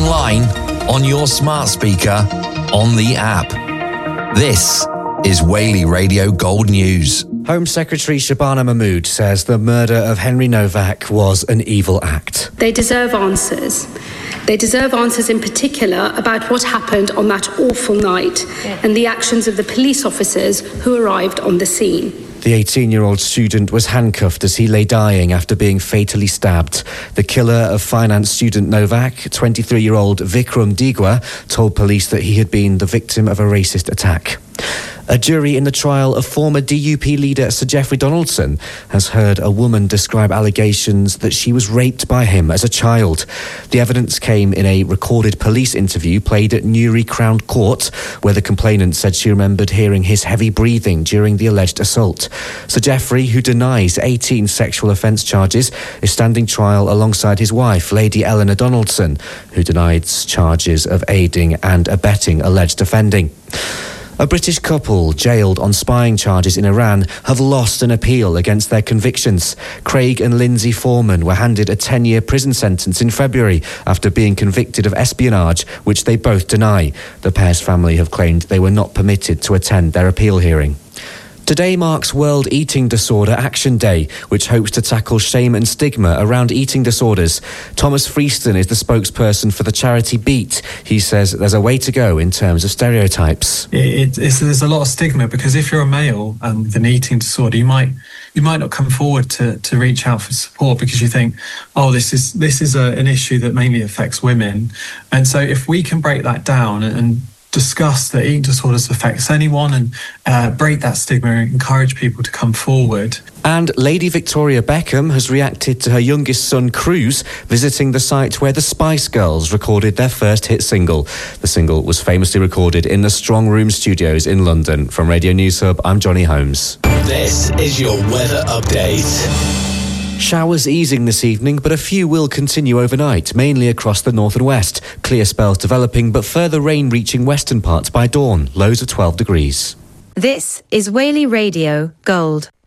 online, on your smart speaker, on the app. This is Whaley Radio Gold News. Home Secretary Shabana Mahmood says the murder of Henry Novak was an evil act. They deserve answers. They deserve answers in particular about what happened on that awful night and the actions of the police officers who arrived on the scene. The 18-year-old student was handcuffed as he lay dying after being fatally stabbed. The killer of finance student Novak, 23-year-old Vikram Digwa, told police that he had been the victim of a racist attack. A jury in the trial of former DUP leader Sir Geoffrey Donaldson has heard a woman describe allegations that she was raped by him as a child. The evidence came in a recorded police interview played at Newry Crown Court, where the complainant said she remembered hearing his heavy breathing during the alleged assault. Sir Geoffrey, who denies 18 sexual offence charges, is standing trial alongside his wife, Lady Eleanor Donaldson, who denies charges of aiding and abetting alleged offending. A British couple jailed on spying charges in Iran have lost an appeal against their convictions. Craig and Lindsay Foreman were handed a 10-year prison sentence in February after being convicted of espionage, which they both deny. The pair's family have claimed they were not permitted to attend their appeal hearing. Today marks World Eating Disorder Action Day, which hopes to tackle shame and stigma around eating disorders. Thomas Freeston is the spokesperson for the charity Beat. He says there's a way to go in terms of stereotypes. There's a lot of stigma because if you're a male with an eating disorder, you might not come forward to reach out for support because you think, oh, this is an issue that mainly affects women. And so if we can break that down and discuss that eating disorders affects anyone and break that stigma and encourage people to come forward. And Lady Victoria Beckham has reacted to her youngest son, Cruz, visiting the site where the Spice Girls recorded their first hit single. The single was famously recorded in the Strong Room Studios in London. From Radio News Hub, I'm Johnny Holmes. This is your weather update. Showers easing this evening, but a few will continue overnight, mainly across the north and west. Clear spells developing, but further rain reaching western parts by dawn. Lows of 12 degrees. This is Whaley Radio Gold.